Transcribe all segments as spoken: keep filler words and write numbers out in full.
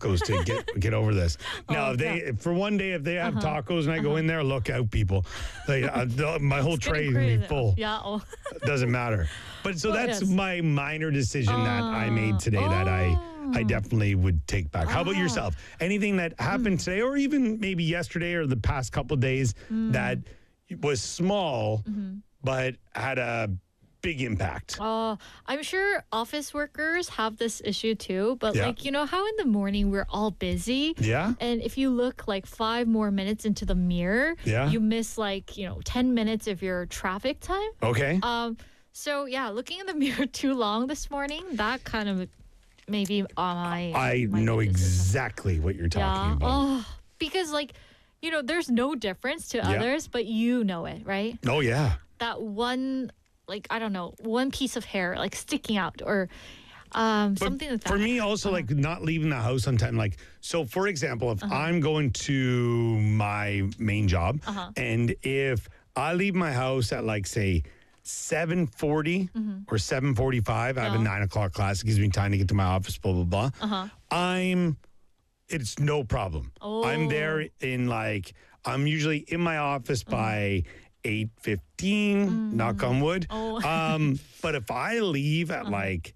tacos to get get over this. Now, Oh, if they yeah. for one day, if they have Uh-huh. tacos and I go in there, look out, people. Like, uh, the- my whole It's tray getting is gonna be crazy. full. Yeah. Oh. Doesn't matter. But so Well, that's yes. my minor decision that I made today that I I Oh. definitely would take back. How about Ah. yourself? Anything that happened today or even maybe yesterday or the past couple days that was small but had a big impact? Uh, I'm sure office workers have this issue too, but Yeah. like, you know how in the morning we're all busy? Yeah? And if you look like five more minutes into the mirror, Yeah. you miss like, you know, ten minutes of your traffic time. Okay. Um, so yeah, looking in the mirror too long this morning, that kind of maybe on my I my know decision. exactly what you're talking Yeah. about. Oh, because like, you know, there's no difference to Yeah. others, but you know it, right? Oh, yeah. That one, like, I don't know, one piece of hair like sticking out or um, But something like that. for me, also, like not leaving the house on time. Like, so for example, if I'm going to my main job Uh-huh. and if I leave my house at like, say, seven forty or seven forty-five, I have a Yeah. nine o'clock class. It gives me time to get to my office, blah, blah, blah. Uh-huh. I'm, it's no problem. I'm there in like, I'm usually in my office by eight fifteen, knock on wood. Oh. Um, but if I leave at like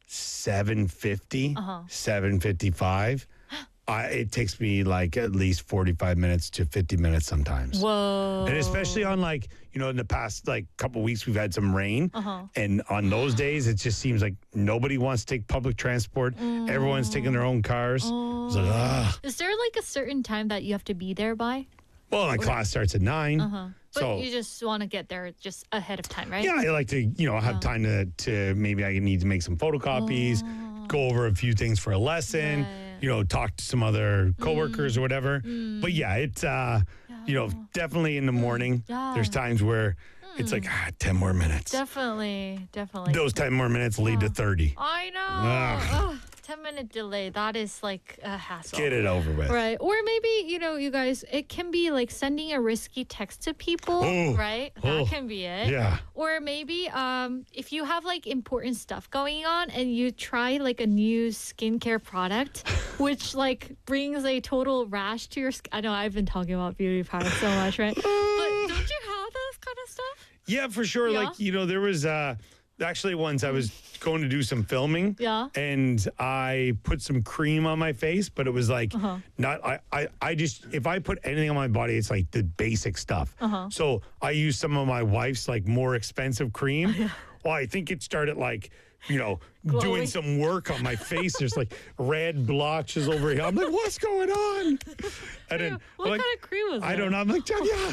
seven fifty, seven fifty-five, I, it takes me like at least forty-five minutes to fifty minutes sometimes. Whoa. And especially on like, you know, in the past like couple weeks, we've had some rain. Uh-huh. And on those days, it just seems like nobody wants to take public transport. Everyone's taking their own cars. It's like, ah. Is there like a certain time that you have to be there by? Well, my class starts at nine. Uh-huh. But So, you just want to get there just ahead of time, right? yeah, I like to, you know, have time to, to maybe I need to make some photocopies, go over a few things for a lesson, Oh. Right. you know, talk to some other coworkers Mm. or whatever. But yeah, it's, uh, you know, definitely in the morning, Yeah. there's times where it's like, ah, ten more minutes. Definitely, definitely. Those ten more minutes lead to thirty. I know. Ugh. Ugh, ten minute delay. That is like a hassle. Get it over with. Right. Or maybe, you know, you guys, it can be like sending a risky text to people, Oh. right? That Oh. can be it. Yeah. Or maybe um, if you have like important stuff going on and you try like a new skincare product, which like brings a total rash to your skin. I know I've been talking about beauty products so much, right? But don't you have those kind of stuff? Yeah, for sure. Yeah. Like, you know, there was uh, actually once I was going to do some filming. Yeah. And I put some cream on my face, but it was like Uh-huh. not, I, I, I just, if I put anything on my body, it's like the basic stuff. Uh-huh. So I used some of my wife's like more expensive cream. Well, I think it started like, you know, Glowing. doing some work on my face. There's like red blotches over here. I'm like, what's going on? And then What I'm like, kind of cream was I it? don't know. I'm like, Janya,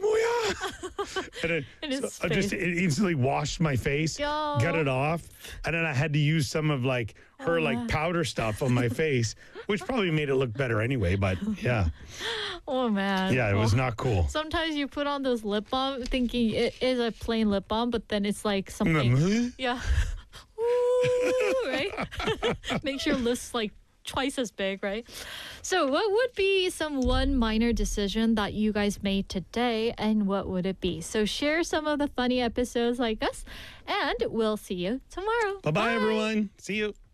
Chamoya. And then In his so I just face. it instantly washed my face, Yo. got it off, and then I had to use some of like her Oh, like man. powder stuff on my face, which probably made it look better anyway. But yeah, Oh, man. yeah, it was Well, not cool. Sometimes you put on those lip balm thinking it is a plain lip balm, but then it's like something. Mm. Yeah. Ooh, right? Makes your lips like twice as big, right? So, what would be some one minor decision that you guys made today, and what would it be? So, share some of the funny episodes like us, and we'll see you tomorrow. Bye bye, everyone. See you.